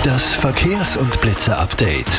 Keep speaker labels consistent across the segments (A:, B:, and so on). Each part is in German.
A: Das Verkehrs- und Blitzer-Update.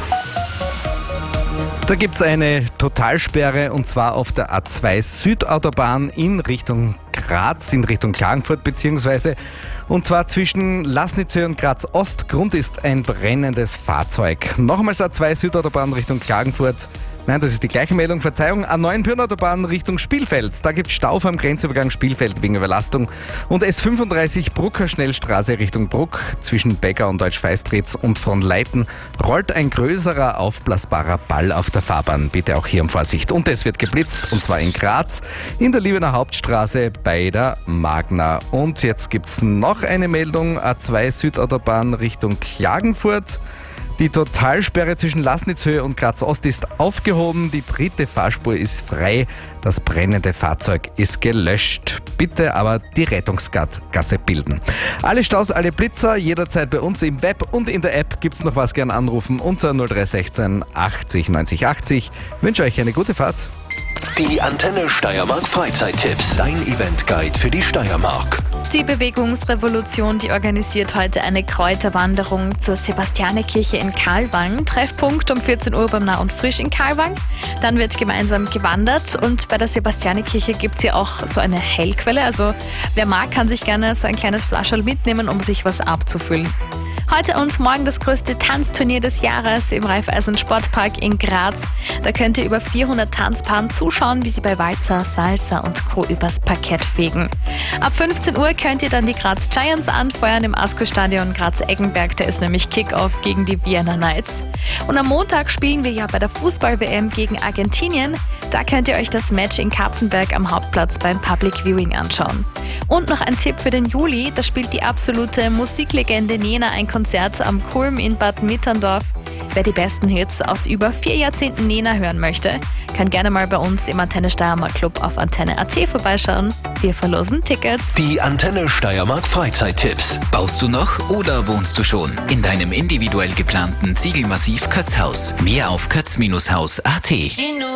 B: Da gibt es eine Totalsperre und zwar auf der A2 Südautobahn in Richtung Graz, in Richtung Klagenfurt beziehungsweise. Und zwar zwischen Lasnitzhöhe und Graz Ost. Grund ist ein brennendes Fahrzeug. Nochmals A2 Südautobahn Richtung Klagenfurt. Nein, das ist die gleiche Meldung, Verzeihung. A9 Pirnautobahn Richtung Spielfeld. Da gibt es Stau am Grenzübergang Spielfeld wegen Überlastung. Und S35 Brucker Schnellstraße Richtung Bruck zwischen Becker und Deutsch-Feistritz und von Leiten rollt ein größerer aufblasbarer Ball auf der Fahrbahn. Bitte auch hier um Vorsicht. Und es wird geblitzt, und zwar in Graz, in der Liebener Hauptstraße bei der Magna. Und jetzt gibt es noch eine Meldung, A2 Südautobahn Richtung Klagenfurt. Die Totalsperre zwischen Lasnitzhöhe und Graz Ost ist aufgehoben. Die dritte Fahrspur ist frei. Das brennende Fahrzeug ist gelöscht. Bitte aber die Rettungsgasse bilden. Alle Staus, alle Blitzer, jederzeit bei uns im Web und in der App. Gibt's noch was, gern anrufen unter 0316 80 90 80. Wünsche euch eine gute Fahrt.
A: Die Antenne Steiermark Freizeittipps. Dein Eventguide für die Steiermark.
C: Die Bewegungsrevolution, die organisiert heute eine Kräuterwanderung zur Sebastianerkirche in Karlwang. Treffpunkt um 14 Uhr beim Nah und Frisch in Karlwang. Dann wird gemeinsam gewandert und bei der Sebastianerkirche gibt es ja auch so eine Heilquelle. Also wer mag, kann sich gerne so ein kleines Flascherl mitnehmen, um sich was abzufüllen. Heute und morgen das größte Tanzturnier des Jahres im Raiffeisen Sportpark in Graz. Da könnt ihr über 400 Tanzpaaren zuschauen, wie sie bei Walzer, Salsa und Co. übers Parkett fegen. Ab 15 Uhr könnt ihr dann die Graz Giants anfeuern im ASCO-Stadion Graz-Eggenberg. Da ist nämlich Kick-Off gegen die Vienna Knights. Und am Montag spielen wir ja bei der Fußball-WM gegen Argentinien. Da könnt ihr euch das Match in Kapfenberg am Hauptplatz beim Public Viewing anschauen. Und noch ein Tipp für den Juli, da spielt die absolute Musiklegende Nena ein Konzert am Kulm in Bad Mitterndorf. Wer die besten Hits aus über 4 Jahrzehnten Nena hören möchte, kann gerne mal bei uns im Antenne Steiermark Club auf Antenne.at vorbeischauen. Wir verlosen Tickets.
A: Die Antenne Steiermark Freizeittipps.
D: Baust du noch oder wohnst du schon in deinem individuell geplanten Ziegelmassiv Kötzhaus? Mehr auf kötz-haus.at.